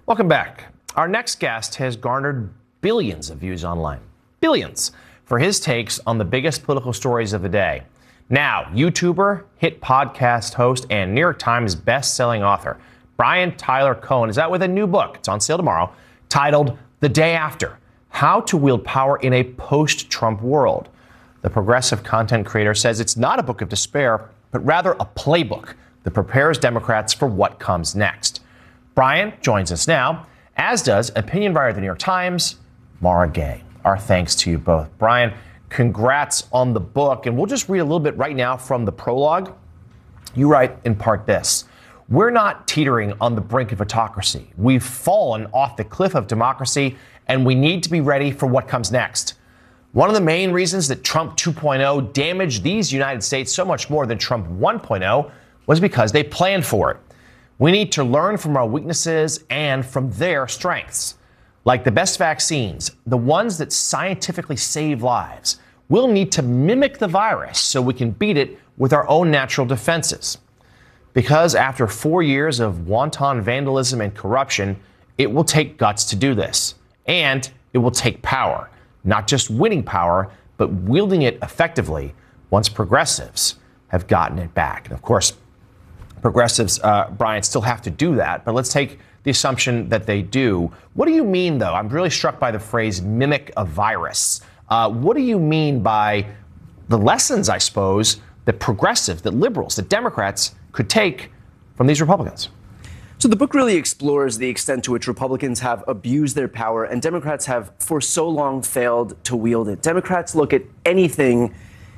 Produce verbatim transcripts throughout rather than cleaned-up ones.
Welcome back. Our next guest has garnered billions of views online. Billions. For his takes on the biggest political stories of the day. Now, YouTuber, hit podcast host, and New York Times best-selling author Brian Tyler Cohen is out with a new book. It's on sale tomorrow, titled The Day After: How to Wield Power in a Post-Trump World. The progressive content creator says it's not a book of despair, but rather a playbook that prepares Democrats for what comes next. Brian joins us now, as does opinion writer of the New York Times, Mara Gay. Our thanks to you both. Brian, congrats on the book. And we'll just read a little bit right now from the prologue. You write in part this: we're not teetering on the brink of autocracy. We've fallen off the cliff of democracy, and we need to be ready for what comes next. One of the main reasons that Trump two point oh damaged these United States so much more than Trump one point oh was because they planned for it. We need to learn from our weaknesses and from their strengths. Like the best vaccines, the ones that scientifically save lives, we'll need to mimic the virus so we can beat it with our own natural defenses. Because after four years of wanton vandalism and corruption, it will take guts to do this. And it will take power. Not just winning power, but wielding it effectively once progressives have gotten it back. And of course, progressives, uh, Brian, still have to do that. But let's take the assumption that they do. What do you mean, though? I'm really struck by the phrase mimic a virus. Uh, what do you mean by the lessons, I suppose, that progressives, that liberals, that Democrats could take from these Republicans? So the book really explores the extent to which Republicans have abused their power and Democrats have for so long failed to wield it. Democrats look at anything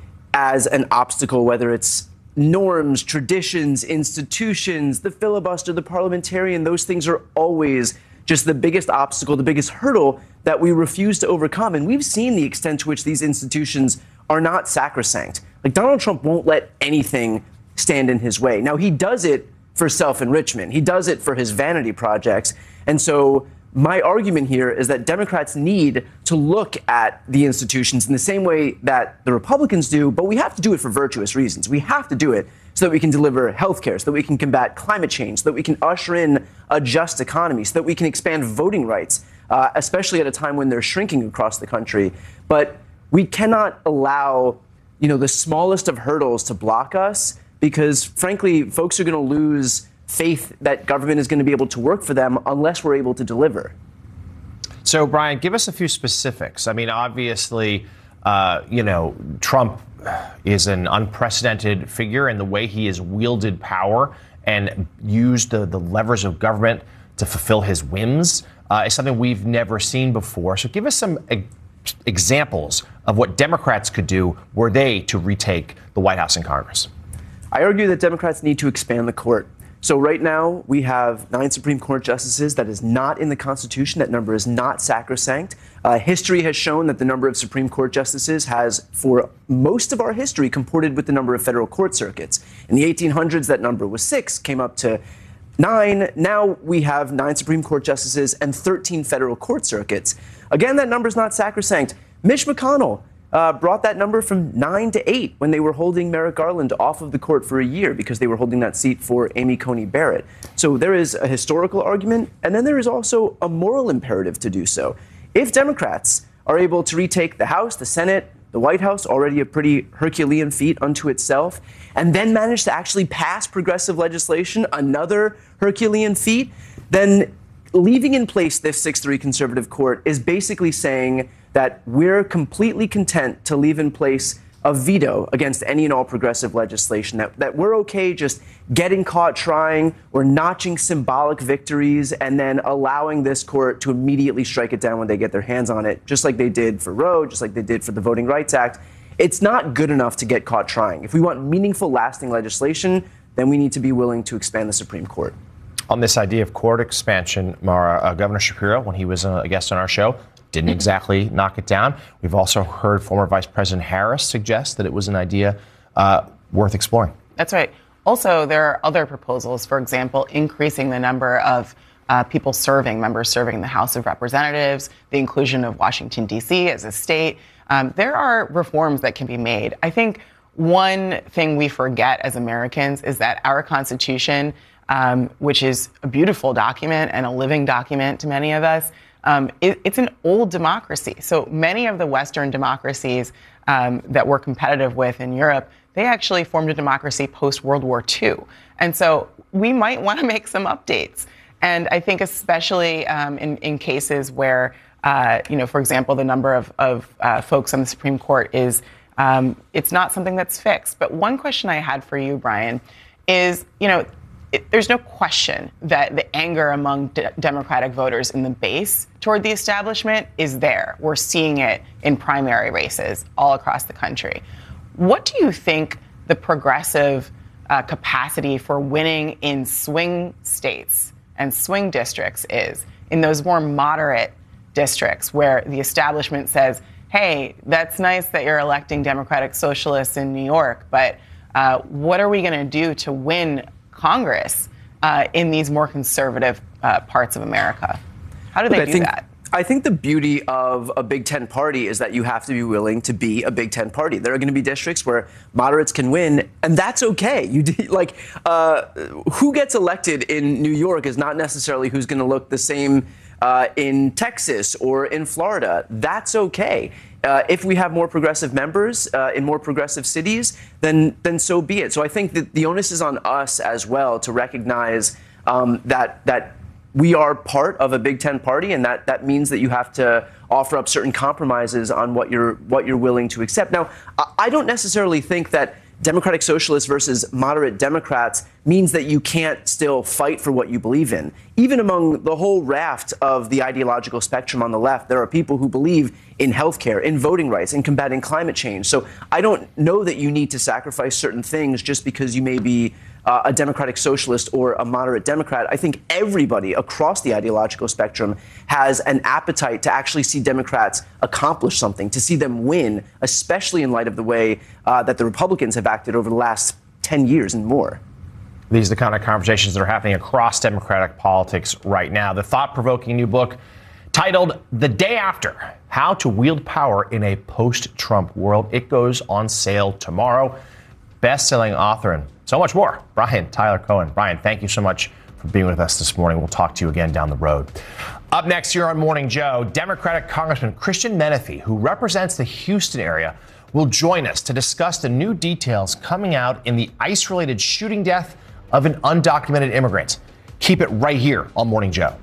as an obstacle, whether it's norms, traditions, institutions, the filibuster, the parliamentarian. Those things are always just the biggest obstacle, the biggest hurdle that we refuse to overcome. And we've seen the extent to which these institutions are not sacrosanct. Like Donald Trump won't let anything stand in his way. Now, he does it for self-enrichment. He does it for his vanity projects. And so my argument here is that Democrats need to look at the institutions in the same way that the Republicans do, but we have to do it for virtuous reasons. We have to do it so that we can deliver health care, so that we can combat climate change, so that we can usher in a just economy, so that we can expand voting rights, uh, especially at a time when they're shrinking across the country. But we cannot allow, you know, the smallest of hurdles to block us, because, frankly, folks are going to lose faith that government is going to be able to work for them unless we're able to deliver. So, Brian, give us a few specifics. I mean, obviously, uh, you know, Trump is an unprecedented figure in the way he has wielded power and used the, the levers of government to fulfill his whims. Uh, is something we've never seen before. So give us some e- examples of what Democrats could do were they to retake the White House and Congress. I argue that Democrats need to expand the court. So right now, we have nine Supreme Court justices. That is not in the Constitution. That number is not sacrosanct. Uh, history has shown that the number of Supreme Court justices has, for most of our history, comported with the number of federal court circuits. In the eighteen hundreds, that number was six, came up to nine. Now we have nine Supreme Court justices and thirteen federal court circuits. Again, that number is not sacrosanct. Mitch McConnell Uh, brought that number from nine to eight when they were holding Merrick Garland off of the court for a year because they were holding that seat for Amy Coney Barrett. So there is a historical argument, and then there is also a moral imperative to do so. If Democrats are able to retake the House, the Senate, the White House, already a pretty Herculean feat unto itself, and then manage to actually pass progressive legislation, another Herculean feat, then leaving in place this six three conservative court is basically saying that we're completely content to leave in place a veto against any and all progressive legislation, that, that we're okay just getting caught trying or notching symbolic victories and then allowing this court to immediately strike it down when they get their hands on it, just like they did for Roe, just like they did for the Voting Rights Act. It's not good enough to get caught trying. If we want meaningful, lasting legislation, then we need to be willing to expand the Supreme Court. On this idea of court expansion, Mara, uh, Governor Shapiro, when he was a guest on our show, didn't exactly knock it down. We've also heard former Vice President Harris suggest that it was an idea uh, worth exploring. That's right. Also, there are other proposals, for example, increasing the number of uh, people serving, members serving in the House of Representatives, the inclusion of Washington, D C as a state. Um, there are reforms that can be made. I think one thing we forget as Americans is that our Constitution um, which is a beautiful document and a living document to many of us, um, it, it's an old democracy. So many of the Western democracies um, that we're competitive with in Europe, they actually formed a democracy post-World War Two. And so we might want to make some updates. And I think especially um, in, in cases where, uh, you know, for example, the number of, of uh, folks on the Supreme Court is, um, it's not something that's fixed. But one question I had for you, Brian, is, you know, it, there's no question that the anger among d- Democratic voters in the base toward the establishment is there. We're seeing it in primary races all across the country. What do you think the progressive uh, capacity for winning in swing states and swing districts is, in those more moderate districts where the establishment says, hey, that's nice that you're electing Democratic Socialists in New York, but uh, what are we going to do to win Congress uh, in these more conservative uh, parts of America? How do they Look, do I think, that? I think the beauty of a Big Ten party is that you have to be willing to be a Big Ten party. There are going to be districts where moderates can win, and that's okay. You like uh, who gets elected in New York is not necessarily who's going to look the same uh, in Texas or in Florida. That's okay. Uh, if we have more progressive members uh, in more progressive cities, then then so be it. So I think that the onus is on us as well to recognize um, that that. we are part of a Big Ten party, and that, that means that you have to offer up certain compromises on what you're what you're willing to accept. Now, I don't necessarily think that Democratic Socialists versus moderate Democrats means that you can't still fight for what you believe in. Even among the whole raft of the ideological spectrum on the left, there are people who believe in healthcare, in voting rights, in combating climate change. So I don't know that you need to sacrifice certain things just because you may be Uh, a Democratic Socialist or a moderate Democrat. I think everybody across the ideological spectrum has an appetite to actually see Democrats accomplish something, to see them win, especially in light of the way uh, that the Republicans have acted over the last ten years and more. These are the kind of conversations that are happening across Democratic politics right now. The thought-provoking new book titled The Day After, How to Wield Power in a Post-Trump World. It goes on sale tomorrow. Best-selling author and so much more, Brian Tyler Cohen. Brian, thank you so much for being with us this morning. We'll talk to you again down the road. Up next here on Morning Joe, Democratic Congressman Christian Menefee, who represents the Houston area, will join us to discuss the new details coming out in the ICE-related shooting death of an undocumented immigrant. Keep it right here on Morning Joe.